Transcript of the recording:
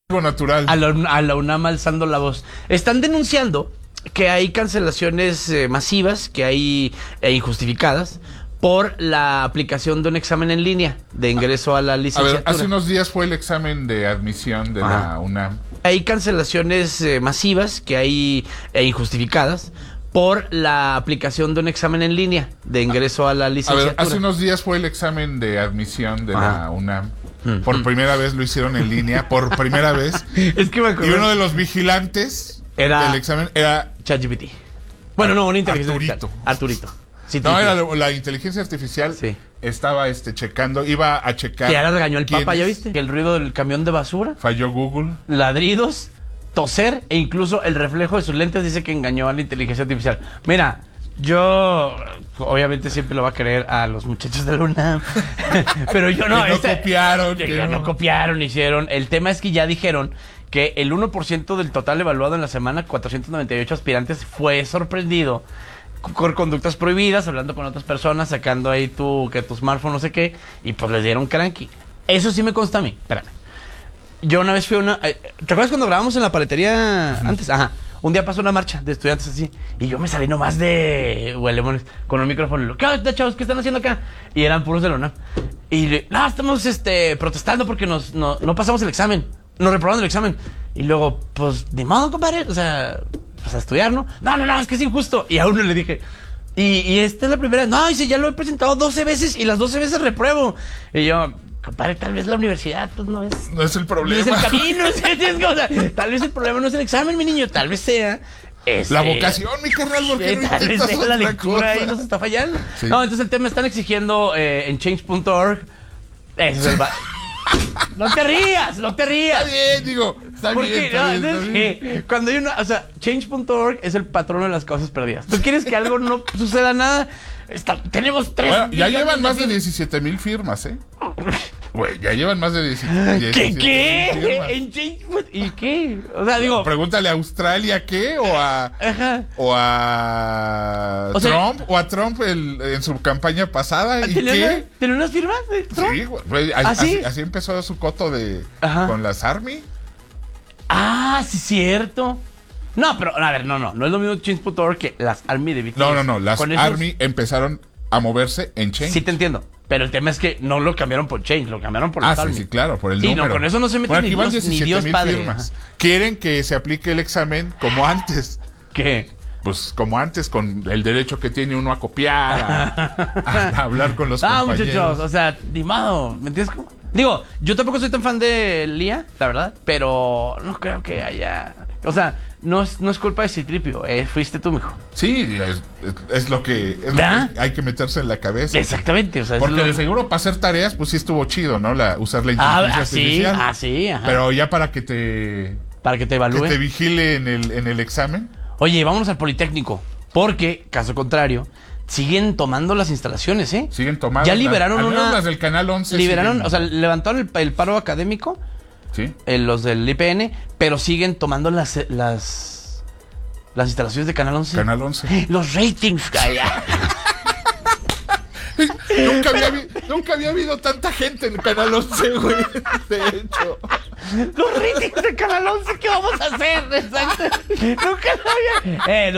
natural. A la UNAM alzando la voz. Están denunciando que hay cancelaciones masivas, que hay injustificadas, por la aplicación de un examen en línea de ingreso a la licenciatura. A ver, hace unos días fue el examen de admisión de la UNAM. Hay cancelaciones masivas, que hay injustificadas, por la aplicación de un examen en línea de ingreso a la licenciatura. A ver, hace unos días fue el examen de admisión de la UNAM. Por primera vez lo hicieron en línea, por primera vez. Es que me acuerdo. Y uno de los vigilantes del examen era ChatGPT. Bueno, no, una inteligencia Arturito. Sí, no, era la inteligencia artificial. Sí. Estaba checando, iba a checar. Que ahora regañó el Papa, ¿ya viste? Que el ruido del camión de basura. Falló Google. Ladridos, toser e incluso el reflejo de sus lentes dice que engañó a la inteligencia artificial. Mira, yo obviamente siempre lo va a creer a los muchachos de la UNAM. Pero yo no. No copiaron, hicieron. El tema es que ya dijeron que el 1% del total evaluado en la semana, 498 aspirantes, fue sorprendido con conductas prohibidas, hablando con otras personas, sacando ahí tu smartphone, no sé qué, y pues les dieron cranky. Eso sí me consta a mí. Espérame. Yo una vez fui a una... ¿te acuerdas cuando grabamos en la paletería antes? Ajá. Un día pasó una marcha de estudiantes así, y yo me salí nomás de huelemones con un micrófono. ¿Qué onda, chavos? ¿Qué están haciendo acá? Y eran puros de la UNAM. Y estamos protestando porque no pasamos el examen. Nos reprobaron el examen. Y luego, pues, ni modo, compadre. O sea, pues a estudiar, ¿no? No, es que es injusto. Y a uno le dije, y esta es la primera. No, dice, ya lo he presentado 12 veces y las 12 veces repruebo. Y yo, compadre, tal vez la universidad, pues no es el problema. No es el camino. O sea, tal vez el problema no es el examen, mi niño. Tal vez sea la vocación, mi carnal, porque tal vez sea la lectura ahí nos está fallando. Sí. No, entonces el tema están exigiendo en change.org. Ese es el No te rías. Está bien, digo. Está bien. Cuando hay una... O sea, change.org es el patrono de las cosas perdidas. ¿Tú quieres que algo no suceda nada? Tenemos 3... Bueno, ya llevan más de 17,000 firmas, ¿eh? Güey, ya llevan más de 17,000 firmas. ¿En Change? ¿Y qué? O sea, digo... Pregúntale a Australia, ¿qué? O a Trump. O a Trump en su campaña pasada. ¿Y qué? ¿Tenía unas firmas de Trump? Sí, güey. Así empezó su coto con las Army. Ah, sí, cierto. No, pero, a ver, no es lo mismo Change.org que las Army de BTS. No, las Army empezaron a moverse en Change. Sí, te entiendo. Pero el tema es que no lo cambiaron por Change, lo cambiaron por las Army. Sí, claro, por el número. No, con eso no se mete ni Dios padre. Firmas. Quieren que se aplique el examen como antes. ¿Qué? Pues como antes, con el derecho que tiene uno a copiar, a hablar con los compañeros. Muchachos, o sea, dimado, ¿me entiendes cómo? Digo, yo tampoco soy tan fan de Lía, la verdad, pero no creo que haya... O sea, no es culpa de Citripio, fuiste tú, mijo. Sí, es lo que hay que meterse en la cabeza. Exactamente, o sea, porque de seguro para hacer tareas, pues sí estuvo chido, ¿no? usar la inteligencia artificial. Sí, ajá. Pero ya para que te evalúe, que te vigile en el examen. Oye, vámonos al Politécnico, porque, caso contrario, siguen tomando las instalaciones, ¿eh? Siguen tomando. Ya liberaron las del Canal 11. O sea, levantaron el paro académico. Sí. Los del IPN, pero siguen tomando las instalaciones de Canal 11. Canal 11. Los ratings, calla. Nunca había habido tanta gente en Canal 11, güey. De hecho. Los ratings de Canal 11, ¿qué vamos a hacer? Exacto. Nunca lo había...